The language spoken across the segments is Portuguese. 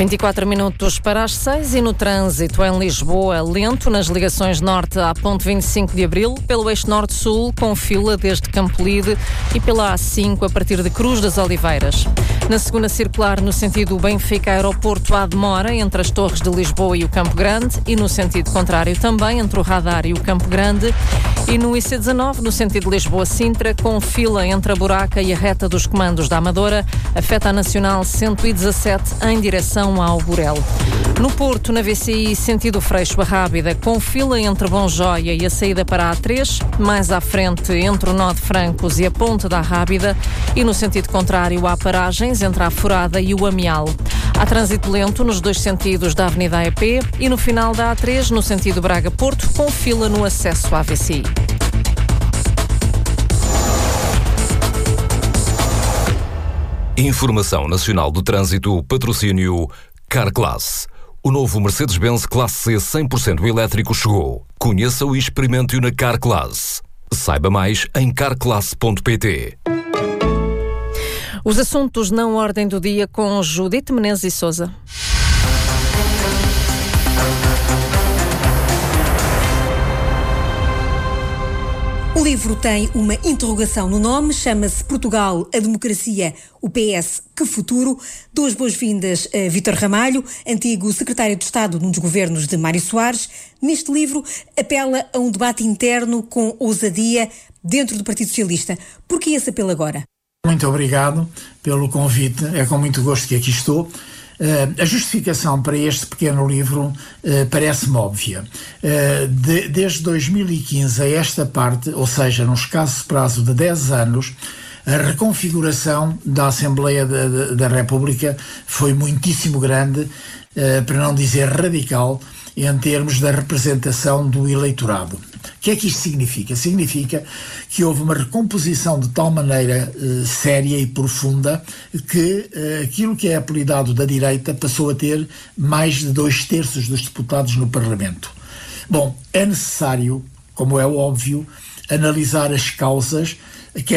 24 minutos para as 6 e no trânsito em Lisboa, lento nas ligações norte à ponte 25 de Abril, pelo eixo norte-sul, com fila desde Campolide e pela A5 a partir de Cruz das Oliveiras. Na segunda circular, no sentido Benfica-Aeroporto, há demora entre as Torres de Lisboa e o Campo Grande e no sentido contrário também, entre o Radar e o Campo Grande. E no IC19, no sentido Lisboa-Sintra, com fila entre a Buraca e a reta dos comandos da Amadora, afeta a Nacional 117 em direção ao Burel. No Porto, na VCI, sentido Freixo-Rábida, com fila entre Bom Joia e a saída para a A3, mais à frente entre o nó de Francos e a ponte da Rábida, e no sentido contrário há paragens entre a Furada e o Amial. Há trânsito lento nos dois sentidos da Avenida AEP e no final da A3, no sentido Braga-Porto, com fila no acesso à VCI. Informação Nacional do Trânsito, patrocínio Carclass. O novo Mercedes-Benz Classe C 100% elétrico chegou. Conheça-o e experimente-o na Carclass. Saiba mais em carclass.pt. Os assuntos na ordem do dia com Judite Menezes e Sousa. O livro tem uma interrogação no nome, chama-se Portugal, a Democracia, o PS, que futuro? Duas boas-vindas a Vítor Ramalho, antigo secretário de Estado num dos governos de Mário Soares. Neste livro apela a um debate interno com ousadia dentro do Partido Socialista. Por que esse apelo agora? Muito obrigado pelo convite, é com muito gosto que aqui estou. A justificação para este pequeno livro parece-me óbvia. Desde 2015 a esta parte, ou seja, num escasso prazo de 10 anos, a reconfiguração da Assembleia da República foi muitíssimo grande, para não dizer radical, em termos da representação do eleitorado. O que é que isto significa? Significa que houve uma recomposição de tal maneira séria e profunda que aquilo que é apelidado da direita passou a ter mais de 2/3 dos deputados no Parlamento. Bom, é necessário, como é óbvio, analisar as causas que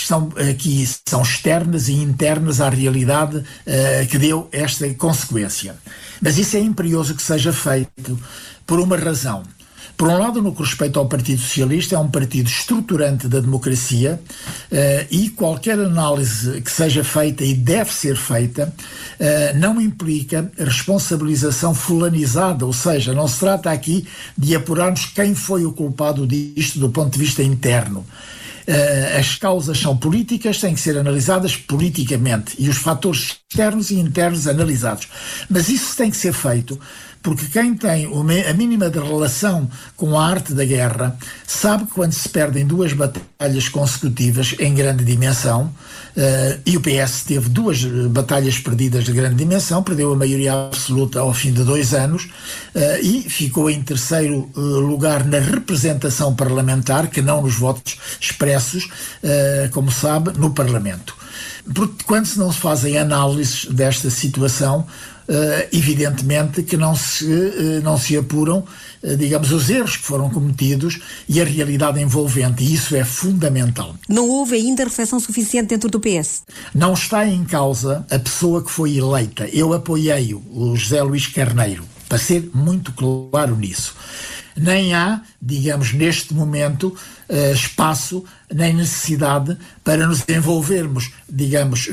são externas e internas à realidade que deu esta consequência. Mas isso é imperioso que seja feito por uma razão. Por um lado, no que respeita ao Partido Socialista, é um partido estruturante da democracia e qualquer análise que seja feita e deve ser feita não implica responsabilização fulanizada, ou seja, não se trata aqui de apurarmos quem foi o culpado disto do ponto de vista interno. As causas são políticas, têm que ser analisadas politicamente e os fatores externos e internos analisados. Mas isso tem que ser feito porque quem tem a mínima de relação com a arte da guerra sabe que quando se perdem duas batalhas consecutivas em grande dimensão, e o PS teve duas batalhas perdidas de grande dimensão, perdeu a maioria absoluta ao fim de 2 anos e ficou em terceiro lugar na representação parlamentar, que não nos votos expressos, como sabe, no Parlamento. Porque quando não se fazem análises desta situação, evidentemente que não se apuram, digamos, os erros que foram cometidos e a realidade envolvente, e isso é fundamental. Não houve ainda reflexão suficiente dentro do PS? Não está em causa a pessoa que foi eleita. Eu apoiei-o, o José Luís Carneiro, para ser muito claro nisso. Nem há, digamos, neste momento, espaço nem necessidade para nos envolvermos, digamos,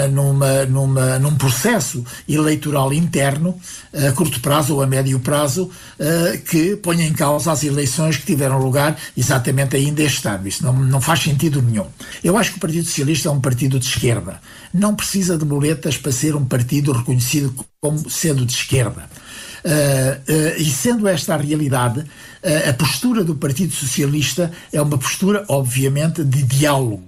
num processo eleitoral interno, a curto prazo ou a médio prazo, que ponha em causa as eleições que tiveram lugar exatamente ainda este ano. Isso não faz sentido nenhum. Eu acho que o Partido Socialista é um partido de esquerda. Não precisa de muletas para ser um partido reconhecido como sendo de esquerda. E sendo esta a realidade, a postura do Partido Socialista é uma postura, obviamente, de diálogo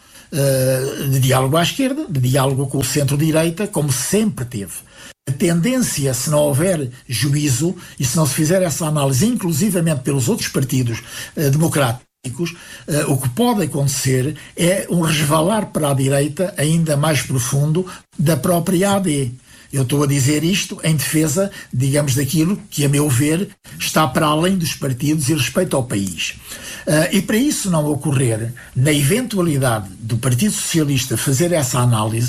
à esquerda, de diálogo com o centro-direita, como sempre teve. A tendência, se não houver juízo e se não se fizer essa análise, inclusivamente pelos outros partidos democráticos, o que pode acontecer é um resvalar para a direita ainda mais profundo da própria AD. Eu estou a dizer isto em defesa, digamos, daquilo que, a meu ver, está para além dos partidos e respeito ao país. E para isso não ocorrer, na eventualidade do Partido Socialista fazer essa análise,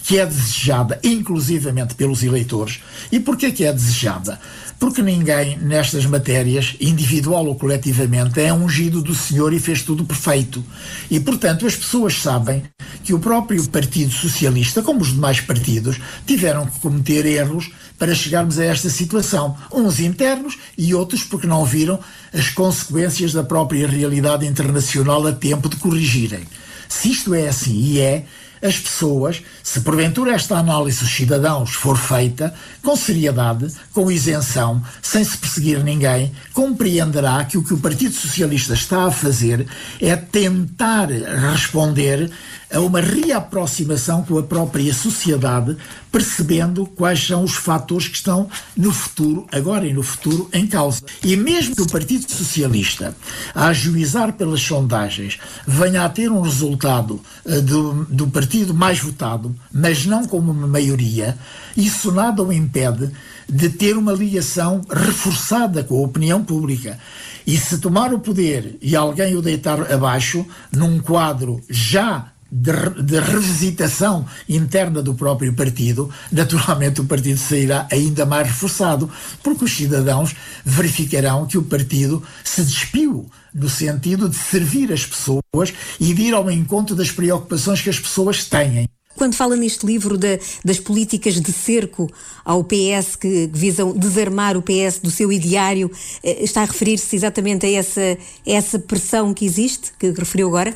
que é desejada inclusivamente pelos eleitores. E porquê que é desejada? Porque ninguém nestas matérias, individual ou coletivamente, é ungido do Senhor e fez tudo perfeito. E, portanto, as pessoas sabem que o próprio Partido Socialista, como os demais partidos, tiveram que cometer erros para chegarmos a esta situação. Uns internos e outros porque não viram as consequências da própria realidade internacional a tempo de corrigirem. Se isto é assim, e é, as pessoas, se porventura esta análise dos cidadãos for feita com seriedade, com isenção, sem se perseguir ninguém, compreenderá que o Partido Socialista está a fazer é tentar responder a uma reaproximação com a própria sociedade, percebendo quais são os fatores que estão no futuro, agora e no futuro, em causa. E mesmo que o Partido Socialista, a ajuizar pelas sondagens, venha a ter um resultado do partido mais votado, mas não como uma maioria, isso nada o impede de ter uma ligação reforçada com a opinião pública. E se tomar o poder e alguém o deitar abaixo, num quadro já de revisitação interna do próprio partido, naturalmente o partido sairá ainda mais reforçado, porque os cidadãos verificarão que o partido se despiu no sentido de servir as pessoas e de ir ao encontro das preocupações que as pessoas têm. Quando fala neste livro das políticas de cerco ao PS que visam desarmar o PS do seu ideário, está a referir-se exatamente a essa pressão que existe, que referiu agora?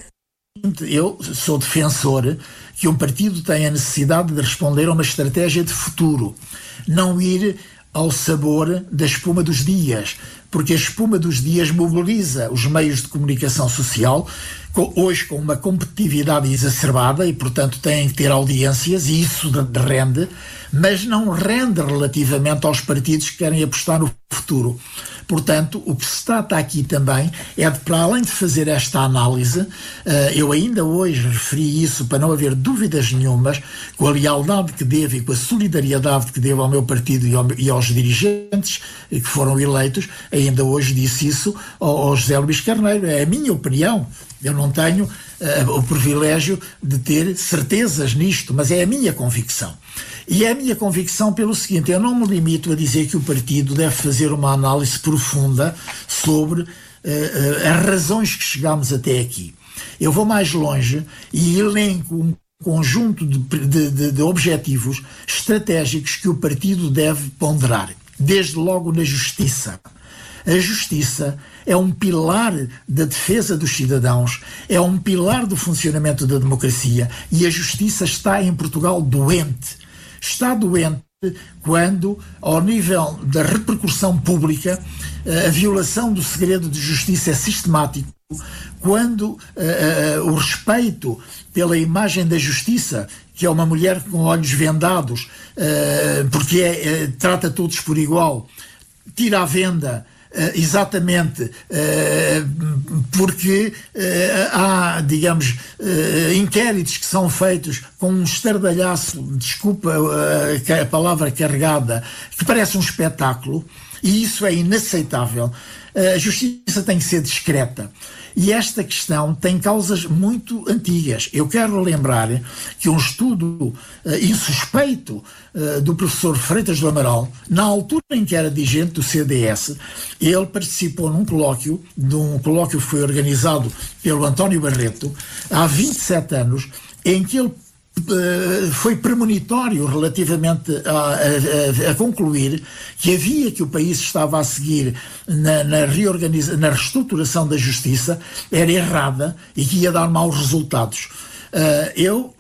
Eu sou defensor que um partido tem a necessidade de responder a uma estratégia de futuro, não ir ao sabor da espuma dos dias, porque a espuma dos dias mobiliza os meios de comunicação social, hoje com uma competitividade exacerbada e, portanto, têm que ter audiências e isso rende, mas não rende relativamente aos partidos que querem apostar no futuro. Portanto, o que se trata aqui também é de, para além de fazer esta análise, eu ainda hoje referi isso para não haver dúvidas nenhumas, com a lealdade que devo e com a solidariedade que devo ao meu partido e aos dirigentes que foram eleitos, ainda hoje disse isso ao José Luís Carneiro. É a minha opinião. Eu não tenho o privilégio de ter certezas nisto, mas é a minha convicção. E é a minha convicção pelo seguinte: eu não me limito a dizer que o partido deve fazer uma análise profunda sobre as razões que chegamos até aqui. Eu vou mais longe e elenco um conjunto de objetivos estratégicos que o partido deve ponderar, desde logo na justiça. A justiça é um pilar da defesa dos cidadãos, é um pilar do funcionamento da democracia, e a justiça está em Portugal doente. Está doente quando, ao nível da repercussão pública, a violação do segredo de justiça é sistemático, quando o respeito pela imagem da justiça, que é uma mulher com olhos vendados, porque trata todos por igual, tira à venda, exatamente porque há, digamos, inquéritos que são feitos com um estardalhaço, desculpa a palavra carregada, que parece um espetáculo, e isso é inaceitável. A justiça tem que ser discreta. E esta questão tem causas muito antigas. Eu quero lembrar que um estudo insuspeito do professor Freitas do Amaral, na altura em que era dirigente do CDS, ele participou num colóquio que foi organizado pelo António Barreto, há 27 anos, em que ele foi premonitório relativamente a concluir que o país estava a seguir na reestruturação da justiça era errada e que ia dar maus resultados. Eu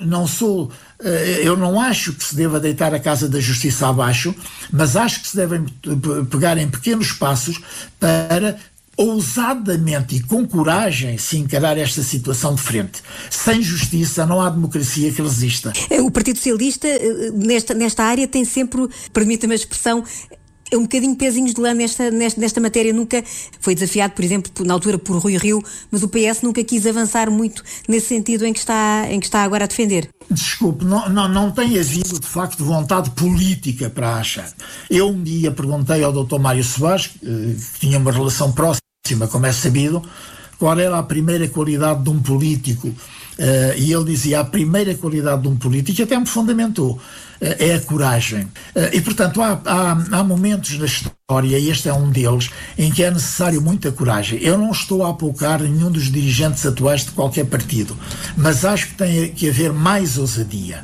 não acho que se deva deitar a Casa da Justiça abaixo, mas acho que se devem pegar em pequenos passos para ousadamente e com coragem se encarar esta situação de frente. Sem justiça não há democracia que resista. O Partido Socialista, nesta área, tem sempre, permita-me a expressão, um bocadinho pezinhos de lã nesta matéria. Nunca foi desafiado, por exemplo, na altura por Rui Rio, mas o PS nunca quis avançar muito nesse sentido em que está agora a defender. Desculpe, não tem havido de facto vontade política para achar. Eu um dia perguntei ao Dr. Mário Soares, que tinha uma relação próxima, como é sabido, qual era a primeira qualidade de um político e ele dizia: a primeira qualidade de um político, até me fundamentou, é a coragem. E, portanto, há momentos na história, e este é um deles, em que é necessário muita coragem. Eu não estou a apocar nenhum dos dirigentes atuais de qualquer partido, mas acho que tem que haver mais ousadia.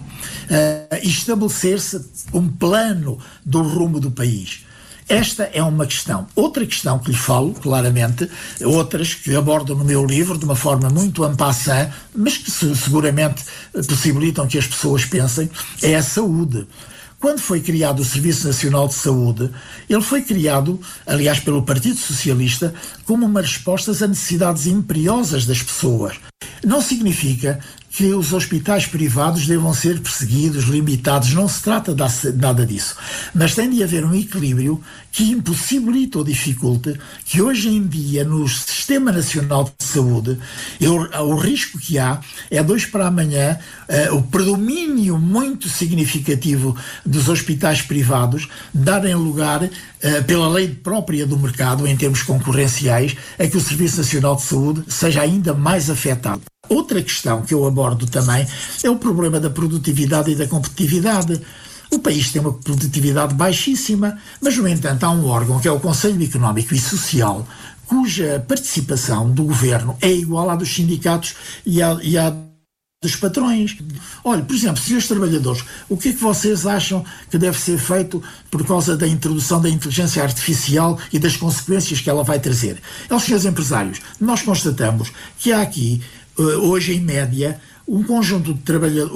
E estabelecer-se um plano do rumo do país. Esta é uma questão. Outra questão que lhe falo, claramente, outras que abordo no meu livro de uma forma muito en passant, mas que seguramente possibilitam que as pessoas pensem, é a saúde. Quando foi criado o Serviço Nacional de Saúde, ele foi criado, aliás, pelo Partido Socialista, como uma resposta às necessidades imperiosas das pessoas. Não significa que os hospitais privados devam ser perseguidos, limitados, não se trata de nada disso. Mas tem de haver um equilíbrio que impossibilita ou dificulte que hoje em dia no Sistema Nacional de Saúde o risco que há é 2 para amanhã o predomínio muito significativo dos hospitais privados darem lugar, pela lei própria do mercado, em termos concorrenciais, a que o Serviço Nacional de Saúde seja ainda mais afetado. Outra questão que eu abordo também é o problema da produtividade e da competitividade. O país tem uma produtividade baixíssima, mas, no entanto, há um órgão que é o Conselho Económico e Social, cuja participação do governo é igual à dos sindicatos e à dos patrões. Olha, por exemplo, senhores trabalhadores, o que é que vocês acham que deve ser feito por causa da introdução da inteligência artificial e das consequências que ela vai trazer? Aos senhores empresários, nós constatamos que há aqui, hoje em média, um conjunto de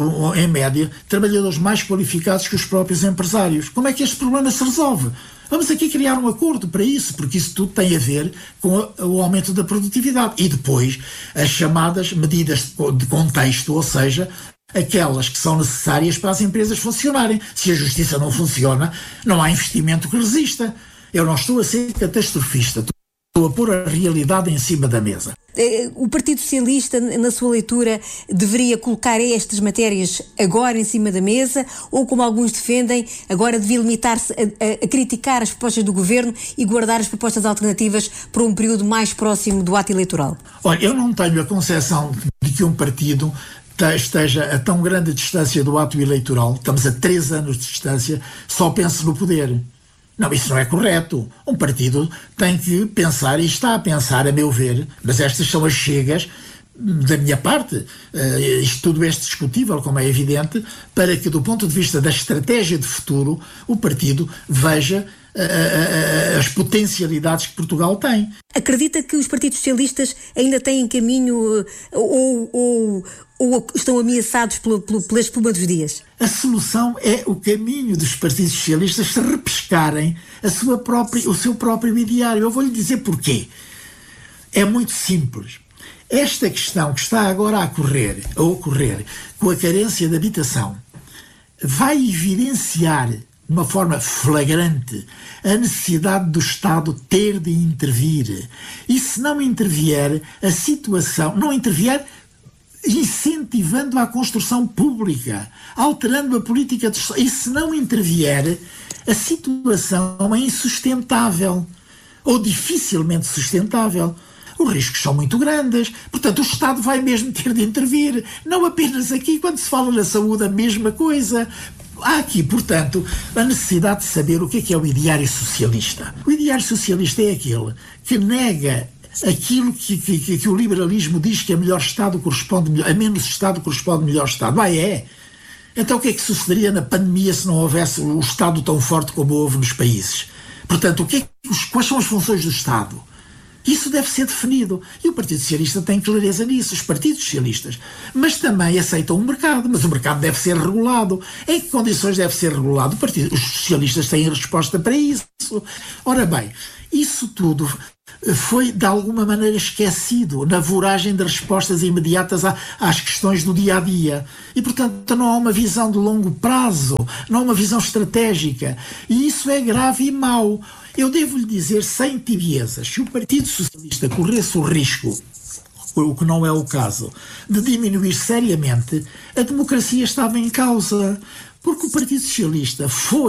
trabalhadores mais qualificados que os próprios empresários. Como é que este problema se resolve? Vamos aqui criar um acordo para isso, porque isso tudo tem a ver com o aumento da produtividade. E depois, as chamadas medidas de contexto, ou seja, aquelas que são necessárias para as empresas funcionarem. Se a justiça não funciona, não há investimento que resista. Eu não estou a ser catastrofista, estou a pôr a realidade em cima da mesa. O Partido Socialista, na sua leitura, deveria colocar estas matérias agora em cima da mesa, ou, como alguns defendem, agora devia limitar-se a criticar as propostas do Governo e guardar as propostas alternativas para um período mais próximo do ato eleitoral? Olha, eu não tenho a concepção de que um partido esteja a tão grande distância do ato eleitoral, estamos a 3 anos de distância, só pense no poder. Não, isso não é correto. Um partido tem que pensar, e está a pensar, a meu ver, mas estas são as chegas da minha parte, isto tudo é discutível, como é evidente, para que, do ponto de vista da estratégia de futuro, o partido veja as potencialidades que Portugal tem. Acredita que os partidos socialistas ainda têm caminho ou estão ameaçados pela espuma dos dias? A solução é o caminho dos partidos socialistas se repescarem o seu próprio ideário. Eu vou-lhe dizer porquê. É muito simples. Esta questão que está agora a ocorrer com a carência de habitação vai evidenciar de uma forma flagrante a necessidade do Estado ter de intervir. E se não intervier, a situação... Não intervier incentivando a construção pública, alterando a política de... E se não intervier, a situação é insustentável, ou dificilmente sustentável. Os riscos são muito grandes, portanto o Estado vai mesmo ter de intervir, não apenas aqui, quando se fala na saúde, a mesma coisa. Há aqui, portanto, a necessidade de saber o que é o ideário socialista. O ideário socialista é aquele que nega aquilo que o liberalismo diz que a melhor Estado corresponde, a menos Estado corresponde melhor Estado. É? Então o que é que sucederia na pandemia se não houvesse o Estado tão forte como houve nos países? Portanto, quais são as funções do Estado? Isso deve ser definido. E o Partido Socialista tem clareza nisso, os partidos socialistas. Mas também aceitam o mercado, mas o mercado deve ser regulado. Em que condições deve ser regulado? Os socialistas têm resposta para isso. Ora bem, isso tudo foi de alguma maneira esquecido na voragem de respostas imediatas às questões do dia-a-dia. E, portanto, não há uma visão de longo prazo, não há uma visão estratégica. E isso é grave e mau. Eu devo-lhe dizer, sem tibiezas, se o Partido Socialista corresse o risco, o que não é o caso, de diminuir seriamente, a democracia estava em causa. Porque o Partido Socialista foi